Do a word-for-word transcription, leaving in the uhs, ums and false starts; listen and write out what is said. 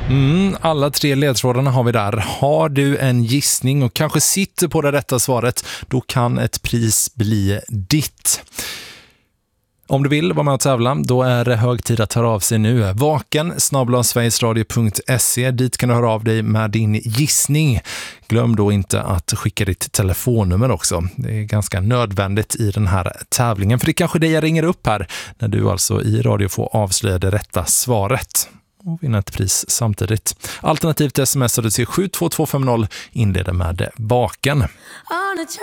Mm, alla tre ledtrådarna har vi där. Har du en gissning och kanske sitter på det rätta svaret, då kan ett pris bli ditt. Om du vill vara med och tävla, då är det hög tid att höra av sig nu. Vaken snabel-a sverigesradio punkt se. Dit kan du höra av dig med din gissning. Glöm då inte att skicka ditt telefonnummer också. Det är ganska nödvändigt i den här tävlingen. För det är kanske dig jag ringer upp här när du alltså i radio får avslöja det rätta svaret och vinna ett pris samtidigt. Alternativt sms du till sju två två fem noll inleder med Vaken.